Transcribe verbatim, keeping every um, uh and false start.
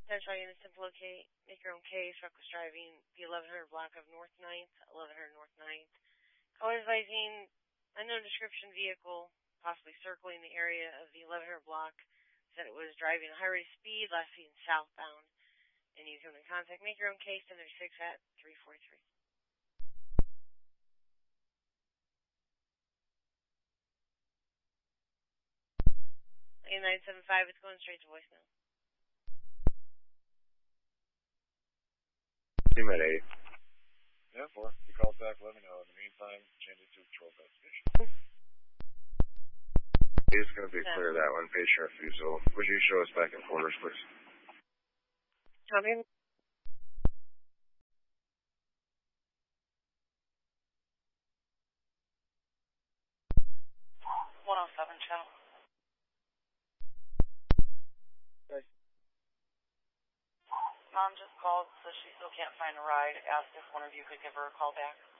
Central Innocent to locate, make your own case. Truck was driving the eleven hundred block of North ninth, eleven hundred North ninth. Caller advising unknown description vehicle, possibly circling the area of the eleven hundred block. Said it was driving a high rate of speed, last seen southbound. And you come in contact, make your own case, ten thirty-six at three forty-three. eight nine seven five, it's going straight to voicemail. Team at eight. Yeah, four. If you call back, let me know. In the meantime, change it to patrol investigation. It's going to be clear that one. Page Sheriff Fusil. Would you show us back in quarters, please? Tommy? one oh seven, channel. Okay. Mom just called, so she still can't find a ride. Asked if one of you could give her a call back.